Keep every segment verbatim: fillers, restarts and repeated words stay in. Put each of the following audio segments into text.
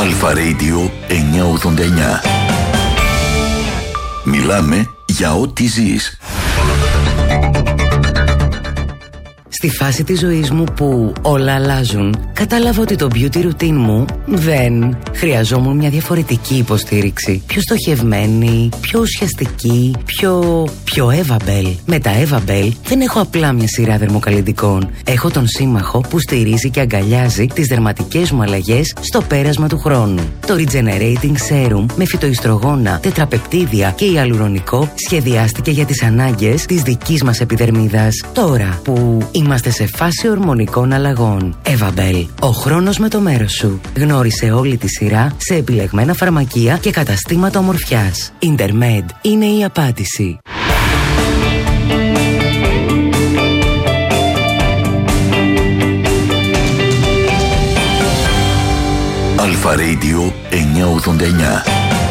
Αλφα Radio εννιακόσια ογδόντα εννιά. Μιλάμε για ό,τι ζεις. Στη φάση της ζωής μου που όλα αλλάζουν, κατάλαβα ότι το beauty routine μου δεν χρειαζόμουν μια διαφορετική υποστήριξη. Πιο στοχευμένη, πιο ουσιαστική, πιο... πιο Evabel. Με τα Evabel δεν έχω απλά μια σειρά δερμοκαλλυντικών. Έχω τον σύμμαχο που στηρίζει και αγκαλιάζει τις δερματικές μου αλλαγές στο πέρασμα του χρόνου. Το Regenerating Serum με φυτοϊστρογόνα, τετραπεπτίδια και ιαλουρονικό σχεδιάστηκε για τις ανάγκες της δικής μας επιδερμίδας. Τώρα που είμαστε σε φάση ορμονικών αλλαγών. Evabel. Ο χρόνος με το μέρος σου. Γνώρισε όλη τη σειρά σε επιλεγμένα φαρμακεία και καταστήματα ομορφιάς. Intermed είναι η απάντηση. Αλφα Radio εννιακόσια ογδόντα εννιά.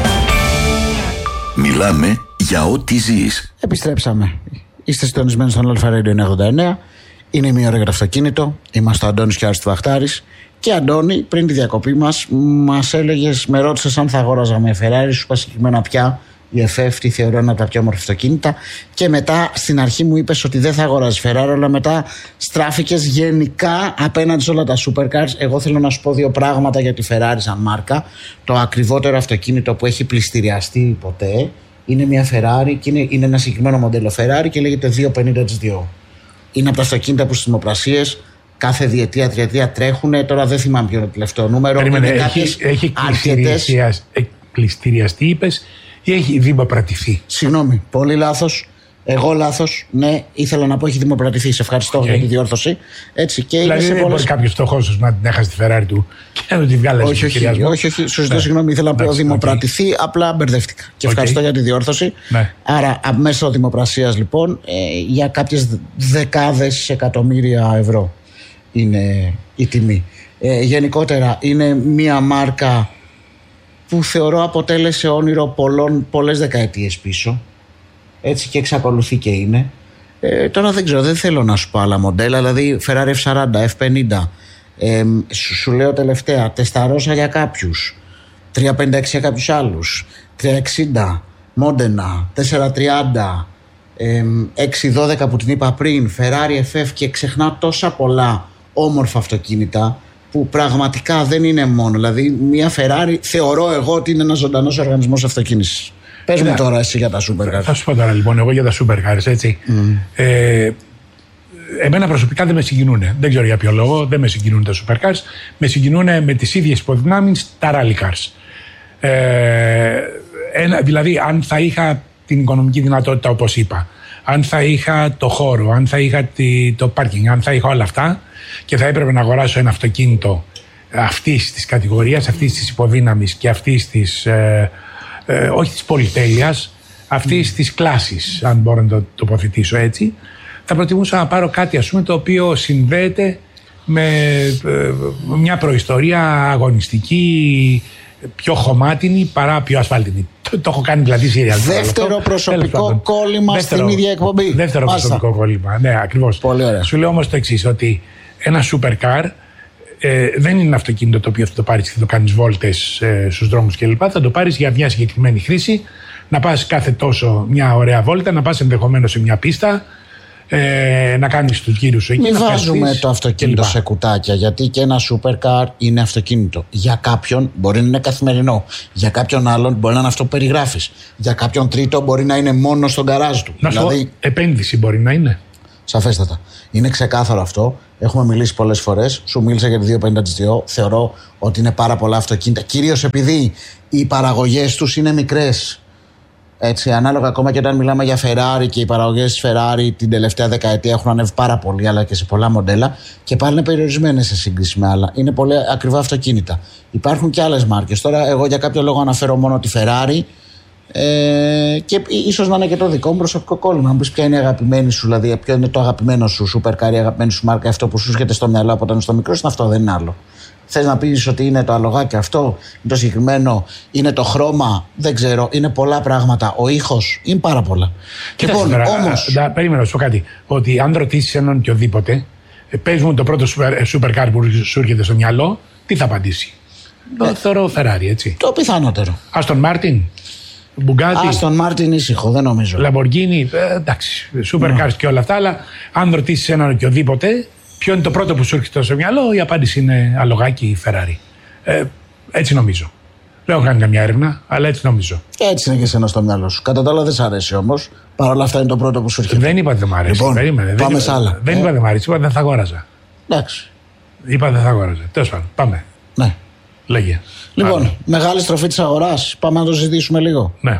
Μιλάμε για ό,τι ζεις. Επιστρέψαμε. Είστε συντονισμένοι στον Αλφα Radio εννιακόσια ογδόντα εννιά. Είναι μια ώρα για το αυτοκίνητο. Είμαστε ο Αντώνης και ο Άρης Βαχτάρης. Και Αντώνη, πριν τη διακοπή μας, μας έλεγες, με ρώτησες αν θα αγόραζα με Ferrari. Σου είπα συγκεκριμένα πια η εφ εφ τη θεωρώ ένα από τα πιο όμορφα αυτοκίνητα. Και μετά στην αρχή μου είπες ότι δεν θα αγοράζει Ferrari, αλλά μετά στράφηκες γενικά απέναντι σε όλα τα supercars. Εγώ θέλω να σου πω δύο πράγματα για τη Ferrari σαν μάρκα. Το ακριβότερο αυτοκίνητο που έχει πληστηριαστεί ποτέ είναι μια Ferrari και είναι, είναι ένα συγκεκριμένο μοντέλο Ferrari και λέγεται διακόσια πενήντα τζι ντι ο. Είναι από τα αυτοκίνητα που στις δημοπρασίες κάθε διετία, τριετία τρέχουν. Τώρα δεν θυμάμαι ποιο είναι το τελευταίο νούμερο. Περίμενε, έχει, έχει πληστηριαστεί, είπες, ή έχει δημοπρατηθεί? Συγγνώμη, πολύ λάθος. Εγώ λάθος. Ναι, ήθελα να πω έχει δημοπρατηθεί. Σε ευχαριστώ okay. για τη διόρθωση. Έτσι, και δηλαδή δεν πολλές... μπορεί κάποιο φτωχός να την έχασε τη Ferrari του και να τη βγάλει. Όχι, όχι, όχι, όχι, όχι. Σου ζητώ συγγνώμη, ήθελα να πω δημοπρατηθεί. Okay. Απλά μπερδεύτηκα. Και okay. ευχαριστώ για τη διόρθωση. Ναι. Άρα, μέσω δημοπρασίας λοιπόν, ε, για κάποιες δεκάδες εκατομμύρια ευρώ είναι η τιμή. Ε, γενικότερα, είναι μία μάρκα που θεωρώ αποτέλεσε όνειρο πολλών, πολλές δεκαετίες πίσω. Έτσι και εξακολουθεί και είναι. Ε, τώρα δεν ξέρω, δεν θέλω να σου πω άλλα μοντέλα. Δηλαδή Ferrari εφ σαράντα, εφ πενήντα. Ε, σου, σου λέω τελευταία, τεσταρώσα για κάποιους. τριακόσια πενήντα έξι για κάποιους άλλους. τριακόσια εξήντα, Μόντενα, τετρακόσια τριάντα, ε, εξακόσια δώδεκα που την είπα πριν, Ferrari εφ εφ και ξεχνάω τόσα πολλά όμορφα αυτοκίνητα που πραγματικά δεν είναι μόνο. Δηλαδή μια Ferrari θεωρώ εγώ ότι είναι ένας ζωντανός οργανισμός αυτοκίνησης. Πες μου τώρα εσύ για τα supercars. Θα σου πω τώρα λοιπόν εγώ για τα supercars, έτσι. Mm. Ε, εμένα προσωπικά δεν με συγκινούν. Δεν ξέρω για ποιο λόγο, δεν με συγκινούν τα supercars. Με συγκινούν με τις ίδιες υποδυνάμεις τα rally cars. Ε, ένα, δηλαδή αν θα είχα την οικονομική δυνατότητα όπως είπα, αν θα είχα το χώρο, αν θα είχα τη, το πάρκινγκ, αν θα είχα όλα αυτά και θα έπρεπε να αγοράσω ένα αυτοκίνητο αυτής της κατηγορίας, αυτής της υποδύναμης και αυτής της... Ε, Ε, όχι της πολυτέλειας, αυτής mm. της κλάσης, αν μπορώ να το τοποθετήσω έτσι, θα προτιμούσα να πάρω κάτι ας πούμε το οποίο συνδέεται με ε, μια προϊστορία αγωνιστική, πιο χωμάτινη παρά πιο ασφάλτινη. Το, το έχω κάνει δηλαδή serial. Δεύτερο προσωπικό κόλλημα δεύτερο, στην ίδια εκπομπή. Δεύτερο Μάσα. προσωπικό κόλλημα, ναι ακριβώς. Πολύ ωραία. Σου λέω όμως το εξής, ότι ένα supercar Ε, δεν είναι ένα αυτοκίνητο το οποίο θα το πάρεις και θα το κάνεις βόλτες ε, στους δρόμους κλπ. Θα το πάρεις για μια συγκεκριμένη χρήση, να πας κάθε τόσο μια ωραία βόλτα, να πας ενδεχομένως σε μια πίστα, ε, να κάνεις τους γύρους εκεί. Μην βάζουμε το αυτοκίνητο κλπ. σε κουτάκια, γιατί και ένα supercar είναι αυτοκίνητο. Για κάποιον μπορεί να είναι καθημερινό, για κάποιον άλλον μπορεί να είναι αυτό που περιγράφεις, για κάποιον τρίτο μπορεί να είναι μόνο στον γκαράζ του. Να δηλαδή... σου πω, επένδυση μπορεί να είναι. Σαφέστατα. Είναι ξεκάθαρο αυτό. Έχουμε μιλήσει πολλές φορές. Σου μίλησα για τη διακόσια πενήντα τζι ντι ο. Θεωρώ ότι είναι πάρα πολλά αυτοκίνητα. Κυρίως επειδή οι παραγωγές τους είναι μικρές. Έτσι, ανάλογα ακόμα και όταν μιλάμε για Ferrari και οι παραγωγές της Ferrari την τελευταία δεκαετία έχουν ανέβει πάρα πολύ, αλλά και σε πολλά μοντέλα. Και πάλι είναι περιορισμένες σε σύγκριση με άλλα. Είναι πολύ ακριβά αυτοκίνητα. Υπάρχουν και άλλες μάρκες. Τώρα, εγώ για κάποιο λόγο αναφέρω μόνο τη Ferrari. Ε, και ίσως να είναι και το δικό μου προσωπικό κόλλημα. Αν πεις ποια είναι η αγαπημένη σου, δηλαδή ποιο είναι το αγαπημένο σου supercar, η αγαπημένη σου μάρκα, αυτό που σου έρχεται στο μυαλό από όταν είσαι στο μικρό, είναι αυτό, δεν είναι άλλο. Θες να πεις ότι είναι το αλογάκι αυτό, είναι το συγκεκριμένο, είναι το χρώμα, δεν ξέρω, είναι πολλά πράγματα. Ο ήχος, είναι πάρα πολλά. Λοιπόν, τώρα, όμως. Α, περίμενα να σου πω κάτι. Ότι αν ρωτήσεις έναν οποιοδήποτε, πες μου το πρώτο supercar που σου έρχεται στο μυαλό, τι θα απαντήσει? Το ε, θεωρώ Ferrari, έτσι. Το πιθανότερο. Άστον Μάρτιν, Μπουγκάτι. Άστον Μάρτιν ήσυχο, δεν νομίζω. Λαμποργκίνι, ε, εντάξει, σούπερ Ναι. κάρς και όλα αυτά. Αλλά αν ρωτήσει έναν οποιοδήποτε, ποιο είναι το πρώτο που σου έρχεται στο μυαλό, η απάντηση είναι αλογάκι ή Ferrari. Ε, έτσι νομίζω. Δεν έχω κάνει καμιά έρευνα, αλλά έτσι νομίζω. Έτσι είναι και εσένα στο μυαλό σου. Κατά τα άλλα δεν σ' αρέσει όμως. Παρ' όλα αυτά είναι το πρώτο που σου έρχεται. Δεν είπα ότι δεν μ' αρέσει. Λοιπόν, Περίμενε, πάμε δεν σ' είπα, άλλα. Δεν Ε. είπα δεν μ' αρέσει, είπα δεν θα αγόραζα. Εντάξει. Είπα δεν θα αγόραζα. Τέλος πάντων, πάμε. Ναι. Λέγε. Λοιπόν, Άρα. μεγάλη στροφή της αγοράς. Πάμε να το συζητήσουμε λίγο. Ναι.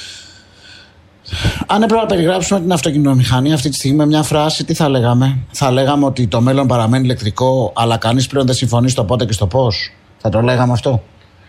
Αν έπρεπε να περιγράψουμε την αυτοκινητομηχανία αυτή τη στιγμή με μια φράση, τι θα λέγαμε? Θα λέγαμε ότι το μέλλον παραμένει ηλεκτρικό, αλλά κανείς πλέον δεν συμφωνεί στο πότε και στο πώς. Θα το λέγαμε αυτό?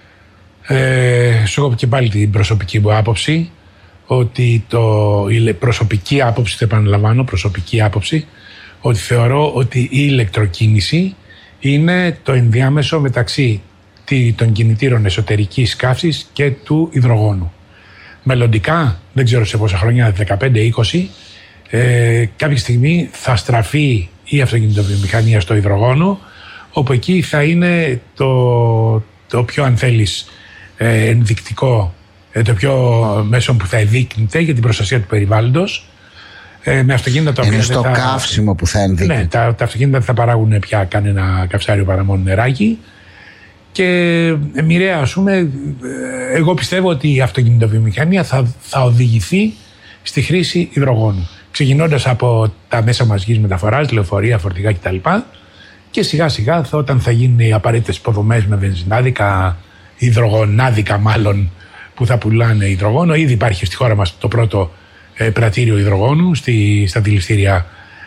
Ε, σου έχω και πάλι την προσωπική μου άποψη, ότι το, η προσωπική άποψη, το επαναλαμβάνω, προσωπική άποψη, ότι θεωρώ ότι η ηλεκτροκίνηση είναι το ενδιάμεσο μεταξύ των κινητήρων εσωτερικής καύσης και του υδρογόνου. Μελλοντικά, δεν ξέρω σε πόσα χρόνια, δεκαπέντε είκοσι, ε, κάποια στιγμή θα στραφεί η αυτοκινητοβιομηχανία στο υδρογόνο, όπου εκεί θα είναι το, το πιο, αν θέλεις, ε, ενδεικτικό, ε, το πιο μέσο που θα ενδείκνυται για την προστασία του περιβάλλοντος. Ε, με αυτοκίνητα τα οποία. Είναι στο θα... καύσιμο που θα ενδείκνυται. Ναι, τα, τα αυτοκίνητα δεν θα παράγουν πια κανένα καυσάριο παρά μόνο νεράκι. Και μοιραία, ας πούμε, εγώ πιστεύω ότι η αυτοκινητοβιομηχανία θα, θα οδηγηθεί στη χρήση υδρογόνου. Ξεκινώντας από τα μέσα μαζικής μεταφοράς, λεωφορεία, φορτηγά κτλ. Και σιγά σιγά θα, όταν θα γίνουν οι απαραίτητες υποδομές με βενζινάδικα, υδρογονάδικα μάλλον, που θα πουλάνε υδρογόνο. Ήδη υπάρχει στη χώρα μας το πρώτο ε, πρατήριο υδρογόνου στη, στα δηληστήρια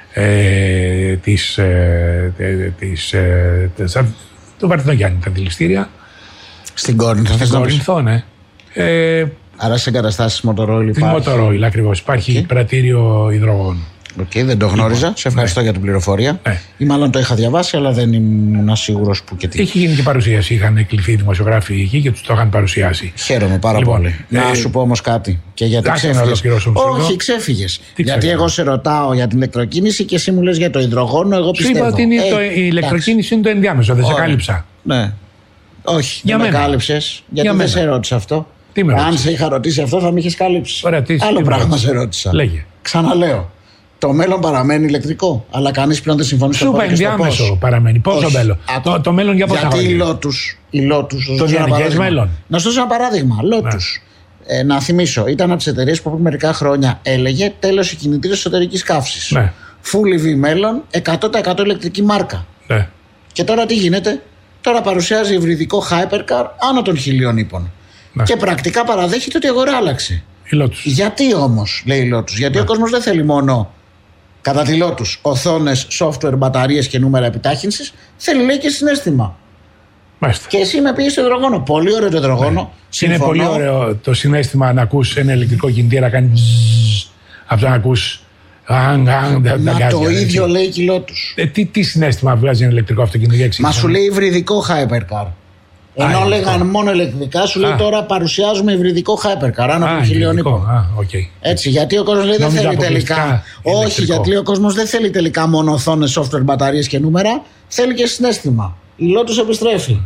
ε, της, ε, της, ε, της το Βαρδινογιάννη, τα δηληστήρια. Στην Κόρινθο. Στην Κόρινθο, ναι. Ε, Άρα σε εγκαταστάσεις Motorola Την υπάρχει. Motorola ακριβώς. Υπάρχει Okay. πρατήριο υδρογόνου. Οκ, okay, δεν το γνώριζα. Σε ευχαριστώ ναι. για την πληροφορία. Ναι. Ή μάλλον το είχα διαβάσει, αλλά δεν ήμουν σίγουρος που και τι. Έχει γίνει και παρουσίαση. Είχαν κληθεί οι δημοσιογράφοι εκεί και τους το είχαν παρουσιάσει. Χαίρομαι πάρα λοιπόν, πολύ. ε, να σου πω όμως κάτι. Και γιατί ξέφυγες. Όχι, ξέφυγες. Γιατί εγώ σε ρωτάω για την ηλεκτροκίνηση και εσύ μου λες για το υδρογόνο. Εγώ πιστεύω. Σου είπα ότι είναι ε, το, η ηλεκτροκίνηση είναι το ενδιάμεσο. Δεν σε κάλυψα. Ναι. Όχι, για δεν μένα. με κάλυψες. Γιατί για δεν μένα. σε ρώτησα αυτό. Τι με Αν σε είχα ρωτήσει αυτό, θα με είχες κάλυψει. Ωραία, τι, άλλο τι πράγμα σε ρώτησα. Λέγε. Ξαναλέω. Το μέλλον παραμένει ηλεκτρικό, αλλά κανείς πλέον δεν συμφωνεί στο πώς. πότε και στο πώς. Ενδιάμεσο παραμένει. Πόσο μέλλον. Το, το μέλλον για πόσα γιατί χρόνια. Γιατί η Lotus. Το διανοικές μέλλον. Να σου δώσω ένα παράδειγμα. Lotus. Ναι. Ε, να θυμίσω, ήταν από τις εταιρείες που πριν μερικά χρόνια έλεγε τέλος οι κινητήρες εσωτερικής καύσης. Ναι. Full ι βι μέλλον, εκατό τοις εκατό ηλεκτρική μάρκα. Ναι. Και τώρα τι γίνεται? Τώρα παρουσιάζει υβριδικό hypercar άνω των χιλίων ύπων. Ναι. Και πρακτικά παραδέχεται ότι η αγορά άλλαξε. Η Lotus. Γιατί όμως, λέει η Lotus, γιατί ναι. ο κόσμος δεν θέλει μόνο, κατά τη Lotus, οθόνες, software, μπαταρίες και νούμερα επιτάχυνσης, θέλει, λέει, και συναίσθημα. Μάλιστα. Και εσύ με πήγες στο υδρογόνο. Πολύ ωραίο το υδρογόνο. Ναι. Είναι πολύ ωραίο το συναίσθημα να ακούς ένα ηλεκτρικό κινητήρα να κάνει ζζζ, αυτό να ακούς. Αγ, αγ, Μα τα το γκάζια, ίδιο έτσι. λέει και η Lotus. Ε, τι, τι συναίσθημα βγάζει ένα ηλεκτρικό αυτοκίνητο? Μα σου λέει υβριδικό hypercar. Ενώ Α, λέγαν ειδικό. μόνο ηλεκτρικά, σου λέει Α. τώρα παρουσιάζουμε υβριδικό hypercar άνω των χιλίων ύπων. Okay. Έτσι, γιατί ο κόσμος λέει δεν Νόμιζα θέλει τελικά. ηλεκτρικό. Όχι, γιατί λέει ο κόσμος δεν θέλει τελικά μόνο οθόνες, software, μπαταρίες και νούμερα. Θέλει και συναίσθημα. Η Lotus επιστρέφει.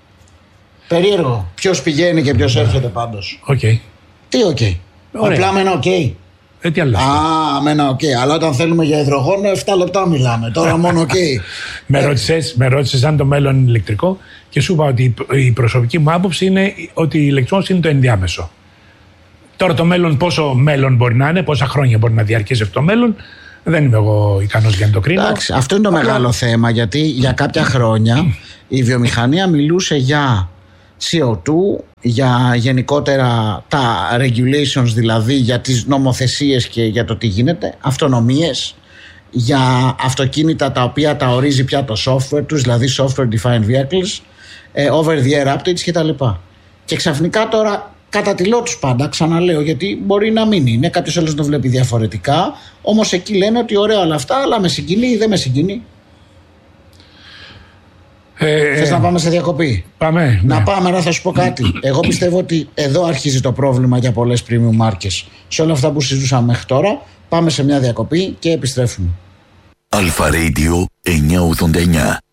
Περίεργο. Ποιος πηγαίνει και ποιος έρχεται πάντως. Okay. Τι οκ. Okay. Απλά με ένα οκ. Okay. Ε, τι άλλο. Α, με ένα οκ. Okay. Αλλά όταν θέλουμε για υδρογόνο, επτά λεπτά μιλάμε. Τώρα μόνο οκ. Okay. με, ρώτησες, με ρώτησες αν το μέλλον είναι ηλεκτρικό και σου είπα ότι η προσωπική μου άποψη είναι ότι η ηλεκτρόνηση είναι το ενδιάμεσο. Τώρα το μέλλον, πόσο μέλλον μπορεί να είναι, πόσα χρόνια μπορεί να διαρκέσει αυτό το μέλλον, δεν είμαι εγώ ικανός για να το κρίνω. Εντάξει, αυτό είναι το Απλά... μεγάλο θέμα, γιατί για κάποια χρόνια η βιομηχανία μιλούσε για σι ο δύο, για γενικότερα τα regulations, δηλαδή για τις νομοθεσίες και για το τι γίνεται, αυτονομίες, για αυτοκίνητα τα οποία τα ορίζει πια το software τους, δηλαδή software defined vehicles, over the air updates κτλ. Και ξαφνικά τώρα, κατά τη Lotus πάντα, ξαναλέω, γιατί μπορεί να μην είναι, κάποιος άλλος το βλέπει διαφορετικά, όμως εκεί λένε ότι ωραία όλα αυτά, αλλά με συγκινεί ή δεν με συγκινεί. Ε, Θες ε, να πάμε σε διακοπή? Πάμε. Να ναι. πάμε, αλλά θα σου πω κάτι. Εγώ πιστεύω ότι εδώ αρχίζει το πρόβλημα για πολλές premium μάρκες. Σε όλα αυτά που συζητούσαμε μέχρι τώρα, πάμε σε μια διακοπή και επιστρέφουμε. Αλφα Radio εννιακόσια ογδόντα εννιά.